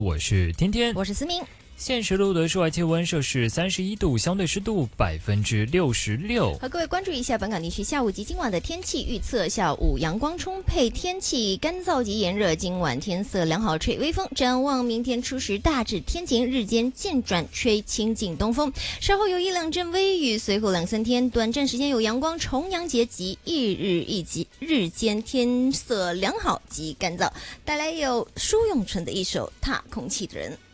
我是天天， 我是思明。 现时录的室外气温摄氏31度，相对湿度66%。 和各位关注一下本港地区下午及今晚的天气预测。下午阳光充沛，天气干燥及炎热，今晚天色良好，吹微风。展望明天初时大致天晴，日间渐转吹清劲东风，稍后有一两阵微雨，随后2-3天短暂时间有阳光。重阳节及翌日一及日间天色良好及干燥，带来有舒咏纯的一首《踏空气的人》。